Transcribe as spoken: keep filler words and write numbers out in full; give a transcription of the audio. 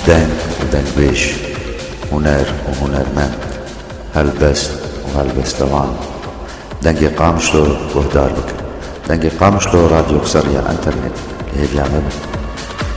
دنگ ودنگبيش هنر وهنرمند هلبست وهلبستوان دنگی قامشلو وهدار بك دنگی قامشلو راديو قصرية انترنت هي جامد